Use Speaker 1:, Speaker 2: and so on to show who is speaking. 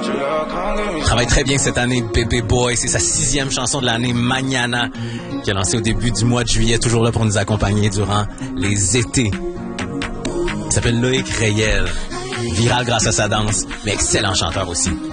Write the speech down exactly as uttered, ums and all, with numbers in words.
Speaker 1: Travaille très bien cette année, Bébé Boy. C'est sa sixième chanson de l'année, Mañana, qui a lancé au début du mois de juillet, toujours là pour nous accompagner durant les étés. Il s'appelle Loïc Reyel. Viral grâce à sa danse, mais excellent chanteur aussi.